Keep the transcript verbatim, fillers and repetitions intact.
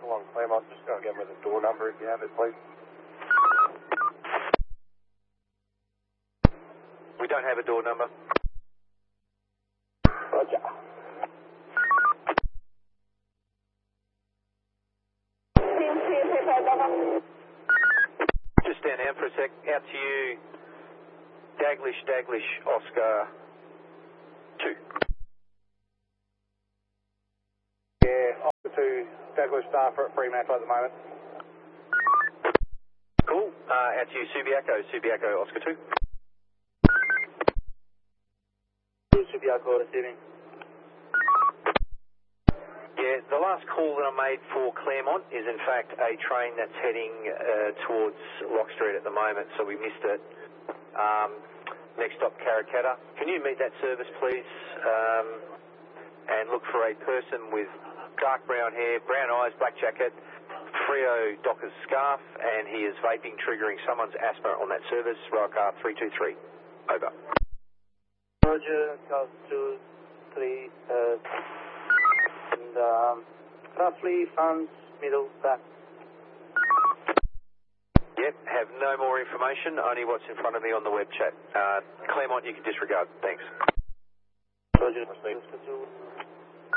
along Claremont. Just going to get me the door number if you have it, please. We don't have a door number. Roger. Just stand down for a sec. Out to you. Daglish, Daglish, Oscar two. Yeah, Oscar two, Douglas staff at Fremantle at the moment. Cool. Uh, out to you, Subiaco, Subiaco, Oscar two. Subiaco receiving. Yeah, the last call that I made for Claremont is in fact a train that's heading uh, towards Lock Street at the moment, so we missed it. Um, next stop, Karrakatta. Can you meet that service, please? Um, and look for a person with dark brown hair, brown eyes, black jacket, Frio Docker's scarf, and he is vaping, triggering someone's asthma on that service. Rail car three two three. Over. Roger, car two, three, uh, and um, roughly front, middle, back. Yep, have no more information, only what's in front of me on the web chat. Uh, Claremont, you can disregard. Thanks. Roger, Oscar two.